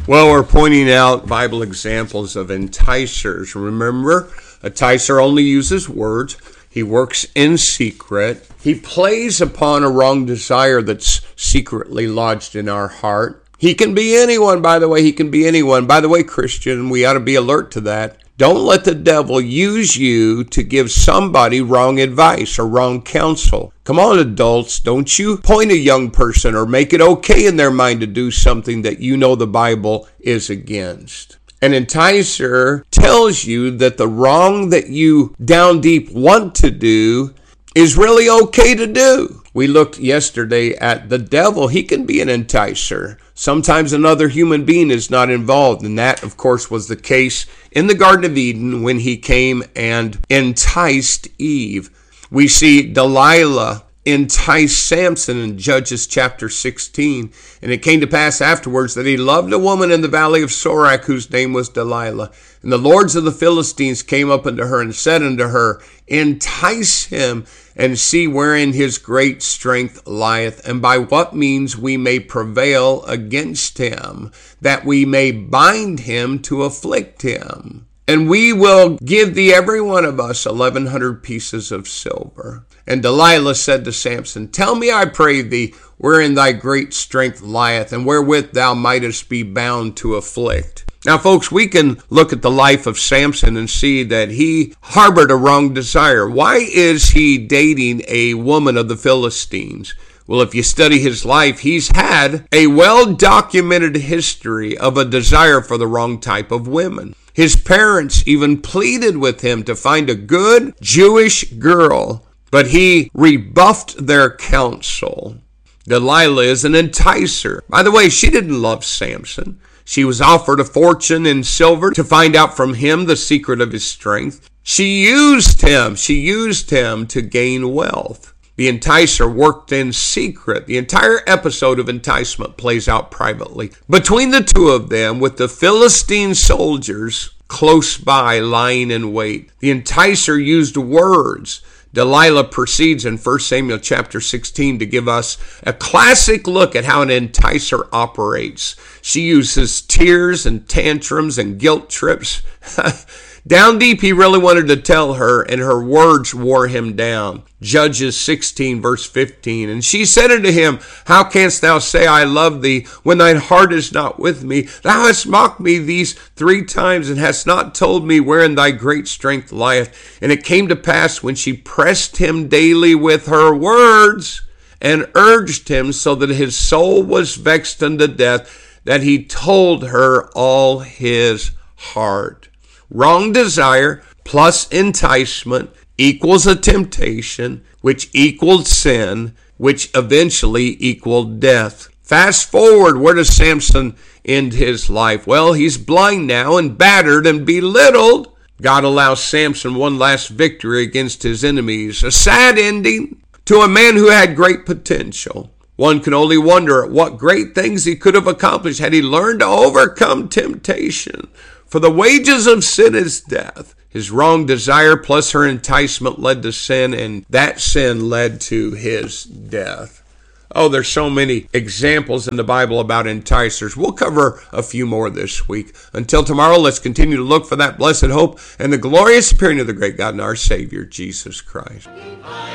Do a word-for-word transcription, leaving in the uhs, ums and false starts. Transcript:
Well, we're pointing out Bible examples of enticers. Remember, a enticer only uses words. He works in secret. He plays upon a wrong desire that's secretly lodged in our heart. He can be anyone, by the way. He can be anyone. By the way, Christian, we ought to be alert to that. Don't let the devil use you to give somebody wrong advice or wrong counsel. Come on, adults, don't you point a young person or make it okay in their mind to do something that you know the Bible is against. An enticer tells you that the wrong that you down deep want to do is really okay to do. We looked yesterday at the devil. He can be an enticer. Sometimes another human being is not involved. And that, of course, was the case in the Garden of Eden when he came and enticed Eve. We see Delilah entice Samson in Judges chapter sixteen. And it came to pass afterwards that he loved a woman in the valley of Sorek whose name was Delilah. And the lords of the Philistines came up unto her and said unto her, entice him and see wherein his great strength lieth, and by what means we may prevail against him, that we may bind him to afflict him. And we will give thee every one of us eleven hundred pieces of silver. And Delilah said to Samson, tell me, I pray thee, wherein thy great strength lieth, and wherewith thou mightest be bound to afflict. Now, folks, we can look at the life of Samson and see that he harbored a wrong desire. Why is he dating a woman of the Philistines? Well, if you study his life, he's had a well-documented history of a desire for the wrong type of women. His parents even pleaded with him to find a good Jewish girl, but he rebuffed their counsel. Delilah is an enticer. By the way, she didn't love Samson. She was offered a fortune in silver to find out from him the secret of his strength. She used him. She used him to gain wealth. The enticer worked in secret. The entire episode of enticement plays out privately between the two of them, with the Philistine soldiers close by lying in wait. The enticer used words. Delilah proceeds in First Samuel chapter sixteen to give us a classic look at how an enticer operates. She uses tears and tantrums and guilt trips. Down deep, he really wanted to tell her, and her words wore him down. Judges sixteen, verse fifteen. And she said unto him, how canst thou say, I love thee, when thine heart is not with me? Thou hast mocked me these three times, and hast not told me wherein thy great strength lieth. And it came to pass, when she pressed him daily with her words, and urged him so that his soul was vexed unto death, that he told her all his heart. Wrong desire plus enticement equals a temptation, which equaled sin, which eventually equaled death. Fast forward, where does Samson end his life? Well, he's blind now and battered and belittled. God allows Samson one last victory against his enemies. A sad ending to a man who had great potential. One can only wonder at what great things he could have accomplished had he learned to overcome temptation. For the wages of sin is death. His wrong desire plus her enticement led to sin, and that sin led to his death. Oh, there's so many examples in the Bible about enticers. We'll cover a few more this week. Until tomorrow, let's continue to look for that blessed hope and the glorious appearing of the great God and our Savior, Jesus Christ.